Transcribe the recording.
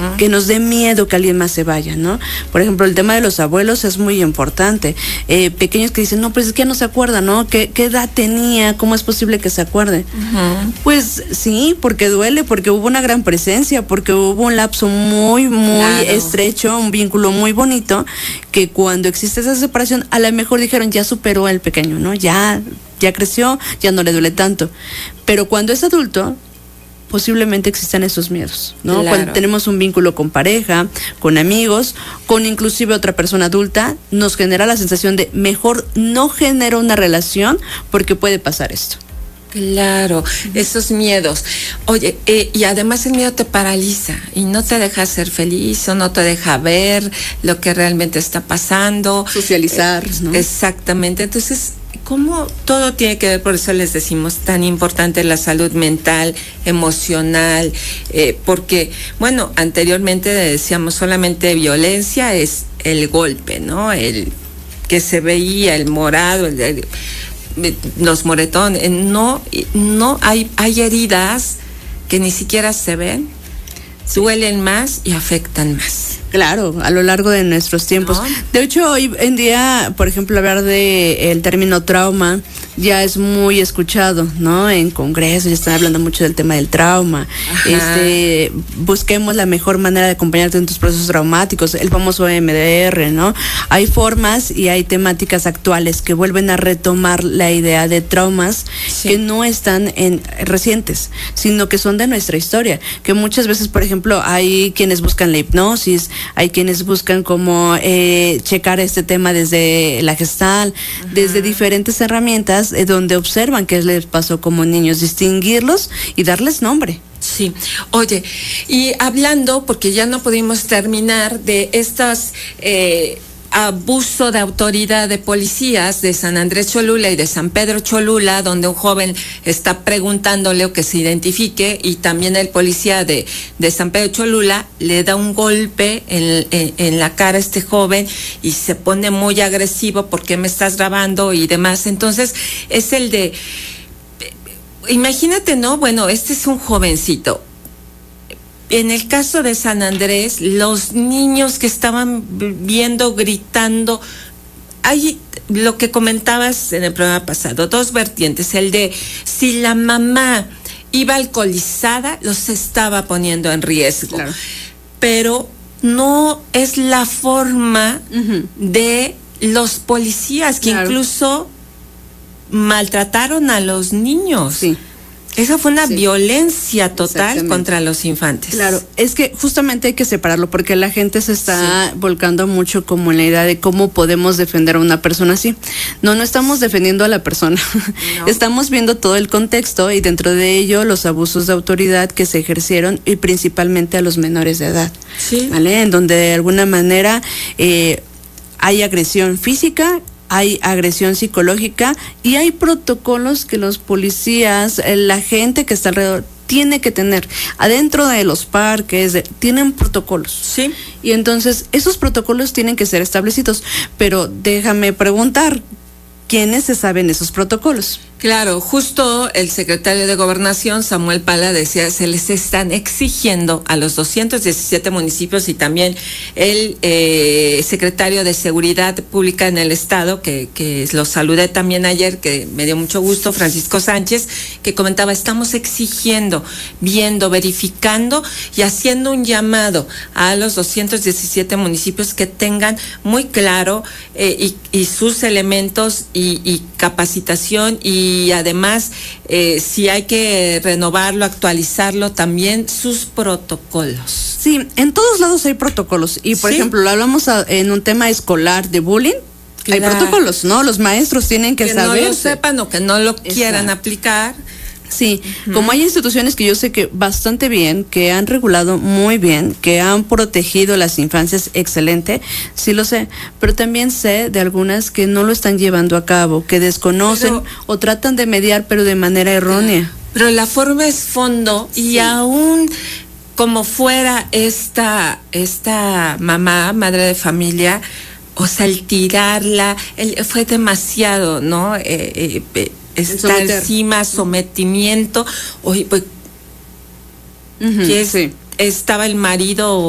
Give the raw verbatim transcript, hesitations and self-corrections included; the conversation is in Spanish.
uh-huh. que nos dé miedo que alguien más se vaya, ¿no? Por ejemplo, el tema de los abuelos es muy importante. Eh, pequeños que dicen, no, pues es que ya no se acuerda, ¿no? ¿Qué, qué edad tenía? ¿Cómo es posible que se acuerde? Uh-huh. Pues sí, porque duele, porque hubo una gran presencia, porque hubo un lapso muy, muy claro. estrecho, un vínculo muy bonito, que cuando existe esa separación, a lo mejor dijeron, ya superó al pequeño, ¿no? Ya, ya creció, ya no le duele tanto. Pero cuando es adulto, posiblemente existan esos miedos, ¿no? Claro. Cuando tenemos un vínculo con pareja, con amigos, con inclusive otra persona adulta, nos genera la sensación de mejor no genero una relación porque puede pasar esto. Claro, esos miedos. Oye, eh, y además el miedo te paraliza y no te deja ser feliz o no te deja ver lo que realmente está pasando. Socializar, eh, ¿no? Exactamente. Entonces, ¿cómo todo tiene que ver? Por eso les decimos tan importante la salud mental, emocional, eh, porque, bueno, anteriormente decíamos solamente violencia es el golpe, ¿no? El que se veía, el morado, el, el los moretones, no, no hay, hay heridas que ni siquiera se ven, sí. duelen más y afectan más. Claro, a lo largo de nuestros tiempos. No. De hecho, hoy en día, por ejemplo, hablar de el término trauma ya es muy escuchado, ¿no? En congresos ya están hablando mucho del tema del trauma. Ajá. Este, busquemos la mejor manera de acompañarte en tus procesos traumáticos, el famoso E M D R, ¿no? Hay formas y hay temáticas actuales que vuelven a retomar la idea de traumas sí. que no están en recientes, sino que son de nuestra historia, que muchas veces, por ejemplo, hay quienes buscan la hipnosis, hay quienes buscan como eh, checar este tema desde la Gestalt, uh-huh. desde diferentes herramientas eh, donde observan qué les pasó como niños, distinguirlos y darles nombre. Sí, oye, y hablando, porque ya no pudimos terminar de estas eh, abuso de autoridad de policías de San Andrés Cholula y de San Pedro Cholula, donde un joven está preguntándole o que se identifique, y también el policía de, de San Pedro Cholula le da un golpe en, en, en la cara a este joven y se pone muy agresivo, ¿por qué me estás grabando? Y demás. Entonces, es el de, imagínate, ¿no? Bueno, este es un jovencito. En el caso de San Andrés, los niños que estaban viendo, gritando, hay lo que comentabas en el programa pasado, dos vertientes, el de si la mamá iba alcoholizada, los estaba poniendo en riesgo, claro. pero no es la forma uh-huh. de los policías que claro. incluso maltrataron a los niños. Sí. Esa fue una sí. violencia total contra los infantes. Claro, es que justamente hay que separarlo porque la gente se está sí. volcando mucho como en la idea de cómo podemos defender a una persona así. No, no estamos defendiendo a la persona. No. Estamos viendo todo el contexto y dentro de ello los abusos de autoridad que se ejercieron y principalmente a los menores de edad. Sí. ¿Vale? En donde de alguna manera eh, hay agresión física, hay agresión psicológica y hay protocolos que los policías, la gente que está alrededor tiene que tener. Adentro de los parques, de, tienen protocolos. Sí. Y entonces esos protocolos tienen que ser establecidos. Pero déjame preguntar, ¿quiénes se saben esos protocolos? Claro, justo el secretario de Gobernación, Samuel Pala, decía, se les están exigiendo a los doscientos diecisiete municipios y también el eh, secretario de Seguridad Pública en el Estado, que, que lo saludé también ayer, que me dio mucho gusto, Francisco Sánchez, que comentaba, estamos exigiendo, viendo, verificando y haciendo un llamado a los doscientos diecisiete municipios que tengan muy claro eh, y, y sus elementos y, y capacitación y Y además, eh, si hay que renovarlo, actualizarlo, también sus protocolos. Sí, en todos lados hay protocolos. Y, por ¿Sí? ejemplo, lo hablamos a, en un tema escolar de bullying. Claro. Hay protocolos, ¿no? Los maestros tienen que, que saber. Que no lo sepan o que no lo Exacto. quieran aplicar. Sí, uh-huh. como hay instituciones que yo sé que bastante bien, que han regulado muy bien, que han protegido las infancias, excelente, sí lo sé, pero también sé de algunas que no lo están llevando a cabo, que desconocen pero, o tratan de mediar, pero de manera errónea. Pero la forma es fondo y sí. aún como fuera esta, esta mamá, madre de familia, o sea, el tirarla, el, fue demasiado, ¿no? Eh, eh, eh, estar encima, sometimiento, oye, pues, uh-huh, que es, sí. estaba el marido